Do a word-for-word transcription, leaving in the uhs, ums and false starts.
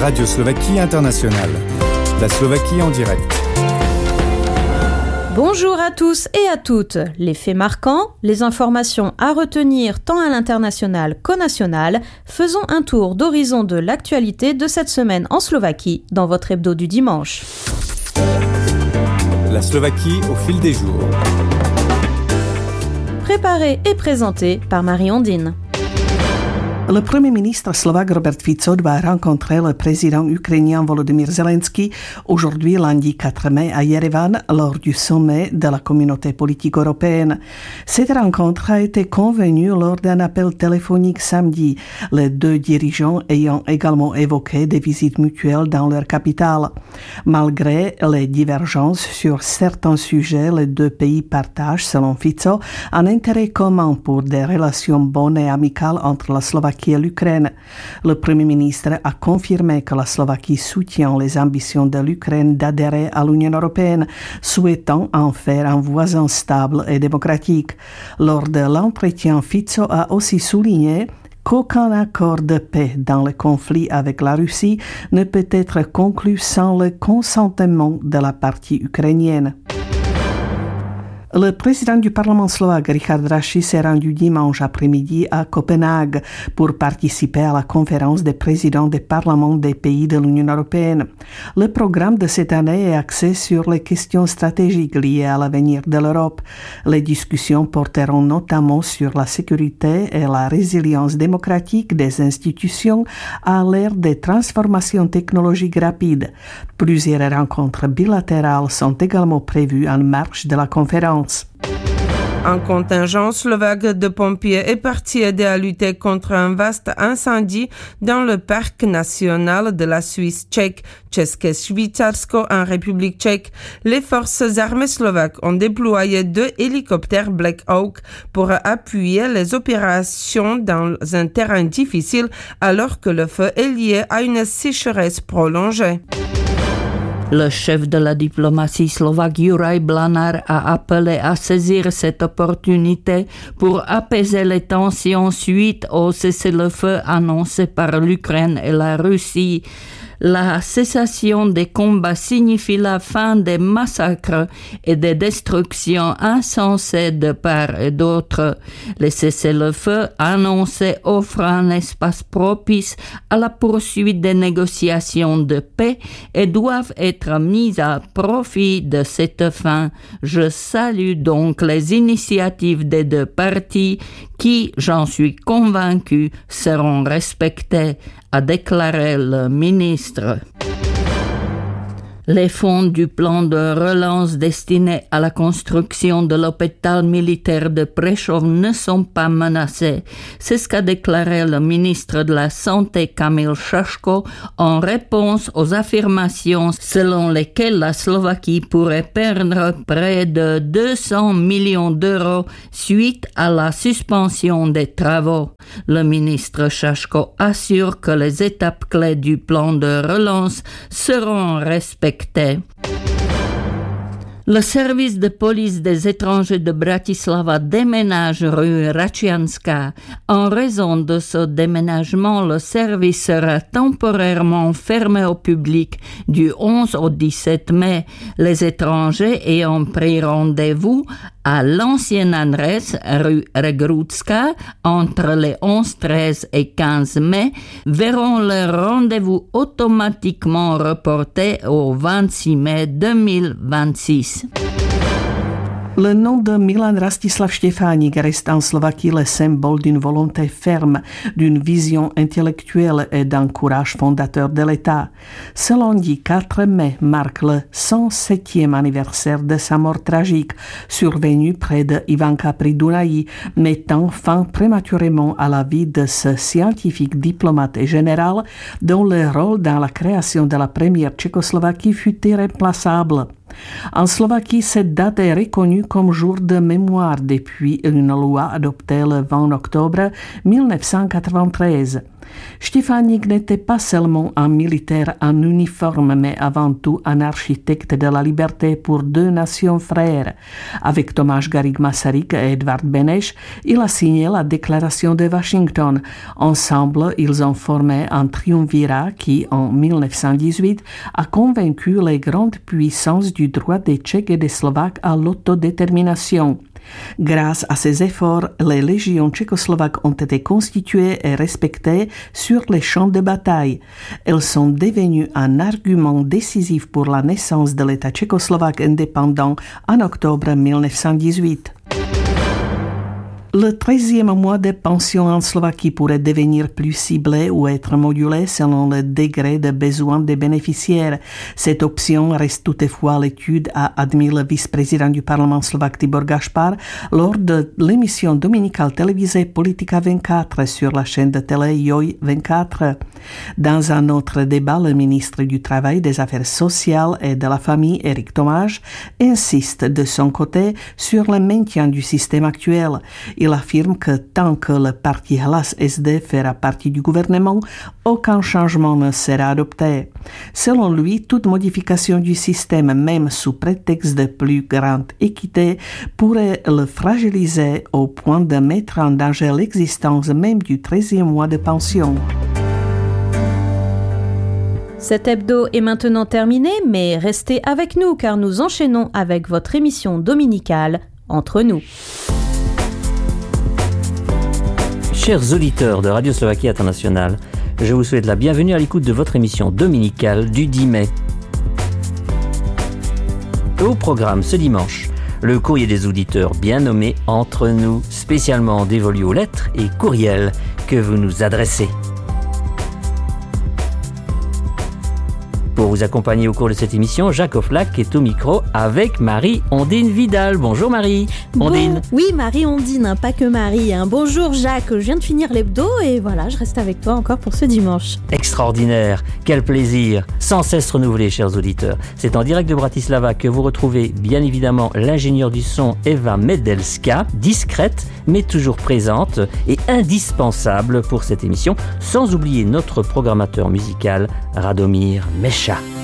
Radio Slovaquie Internationale. La Slovaquie en direct. Bonjour à tous et à toutes. Les faits marquants, les informations à retenir tant à l'international qu'au national, faisons un tour d'horizon de l'actualité de cette semaine en Slovaquie dans votre hebdo du dimanche. La Slovaquie au fil des jours. Préparé et présenté par Marie-Ondine. Le Premier ministre slovaque Robert Fico va rencontrer le président ukrainien Volodymyr Zelensky aujourd'hui lundi quatre mai à Yerevan lors du sommet de la communauté politique européenne. Cette rencontre a été convenue lors d'un appel téléphonique samedi, les deux dirigeants ayant également évoqué des visites mutuelles dans leur capitale. Malgré les divergences sur certains sujets, les deux pays partagent, selon Fico, un intérêt commun pour des relations bonnes et amicales entre la Slovaquie et l'Ukraine. Le Premier ministre a confirmé que la Slovaquie soutient les ambitions de l'Ukraine d'adhérer à l'Union européenne, souhaitant en faire un voisin stable et démocratique. Lors de l'entretien, Fico a aussi souligné qu'aucun accord de paix dans le conflit avec la Russie ne peut être conclu sans le consentement de la partie ukrainienne. Le président du Parlement slovaque, Richard Raši, s'est rendu dimanche après-midi à Copenhague pour participer à la conférence des présidents des parlements des pays de l'Union européenne. Le programme de cette année est axé sur les questions stratégiques liées à l'avenir de l'Europe. Les discussions porteront notamment sur la sécurité et la résilience démocratique des institutions à l'ère des transformations technologiques rapides. Plusieurs rencontres bilatérales sont également prévues en marge de la conférence. Un contingent slovaque de pompiers est parti aider à lutter contre un vaste incendie dans le parc national de la Suisse tchèque, České Švýcarsko en République tchèque. Les forces armées slovaques ont déployé deux hélicoptères Black Hawk pour appuyer les opérations dans un terrain difficile alors que le feu est lié à une sécheresse prolongée. Le chef de la diplomatie slovaque Juraj Blanár a appelé à saisir cette opportunité pour apaiser les tensions suite au cessez-le-feu annoncé par l'Ukraine et la Russie. La cessation des combats signifie la fin des massacres et des destructions insensées de part et d'autre. Le cessez-le-feu annoncé offre un espace propice à la poursuite des négociations de paix et doivent être mis à profit de cette fin. Je salue donc les initiatives des deux parties qui, j'en suis convaincu, seront respectées, a déclaré le ministre. Les fonds du plan de relance destiné à la construction de l'hôpital militaire de Prešov ne sont pas menacés. C'est ce qu'a déclaré le ministre de la Santé Kamil Šaško en réponse aux affirmations selon lesquelles la Slovaquie pourrait perdre près de deux cents millions d'euros suite à la suspension des travaux. Le ministre Šaško assure que les étapes clés du plan de relance seront respectées. Le service de police des étrangers de Bratislava déménage rue Račianska. En raison de ce déménagement, le service sera temporairement fermé au public du onze au dix-sept mai. Les étrangers ayant pris rendez-vous à l'ancienne adresse rue Regrutska entre les onze, treize et quinze mai verront leur rendez-vous automatiquement reporté au vingt-six mai deux mille vingt-six. Le nom de Milan Rastislav Štefánik reste en Slovaquie le symbole d'une volonté ferme, d'une vision intellectuelle et d'un courage fondateur de l'État. Ce lundi quatre mai marque le cent septième anniversaire de sa mort tragique, survenue près de Ivanka pri Dunaji, mettant fin prématurément à la vie de ce scientifique, diplomate et général dont le rôle dans la création de la première Tchécoslovaquie fut irréplaçable. En Slovaquie, cette date est reconnue comme jour de mémoire depuis une loi adoptée le vingt octobre mille neuf cent quatre-vingt-treize. Stefanik n'était pas seulement un militaire en uniforme, mais avant tout un architecte de la liberté pour deux nations frères. Avec Tomáš Garrigue-Masaryk et Edvard Beneš, il a signé la déclaration de Washington. Ensemble, ils ont formé un triumvirat qui, en mille neuf cent dix-huit, a convaincu les grandes puissances du droit des Tchèques et des Slovaques à l'autodétermination. Grâce à ces efforts, les légions tchécoslovaques ont été constituées et respectées sur les champs de bataille. Elles sont devenues un argument décisif pour la naissance de l'État tchécoslovaque indépendant en octobre mille neuf cent dix-huit. Le treizième mois de pension en Slovaquie pourrait devenir plus ciblé ou être modulé selon le degré de besoin des bénéficiaires. Cette option reste toutefois à l'étude, a admis le vice-président du Parlement slovaque Tibor Gašpar lors de l'émission dominicale télévisée Politika vingt-quatre sur la chaîne de télé Joj vingt-quatre. Dans un autre débat, le ministre du Travail, des Affaires sociales et de la Famille, Éric Tomáš, insiste de son côté sur le maintien du système actuel. Il affirme que tant que le parti Hlas S D fera partie du gouvernement, aucun changement ne sera adopté. Selon lui, toute modification du système, même sous prétexte de plus grande équité, pourrait le fragiliser au point de mettre en danger l'existence même du treizième mois de pension. Cet hebdo est maintenant terminé, mais restez avec nous car nous enchaînons avec votre émission dominicale Entre nous. Chers auditeurs de Radio Slovaquie Internationale, je vous souhaite la bienvenue à l'écoute de votre émission dominicale du dix mai. Au programme ce dimanche, le courrier des auditeurs bien nommé Entre nous, spécialement dévolu aux lettres et courriels que vous nous adressez. Pour vous accompagner au cours de cette émission, Jacques Offlac est au micro avec Marie-Ondine Vidal. Bonjour Marie-Ondine. Bon, oui, Marie-Ondine, hein, pas que Marie. Hein. Bonjour Jacques, je viens de finir l'hebdo et voilà, je reste avec toi encore pour ce dimanche. Extraordinaire, quel plaisir, sans cesse renouvelé, chers auditeurs. C'est en direct de Bratislava que vous retrouvez bien évidemment l'ingénieure du son Eva Medelska, discrète mais toujours présente et indispensable pour cette émission, sans oublier notre programmateur musical Radomir Mecha.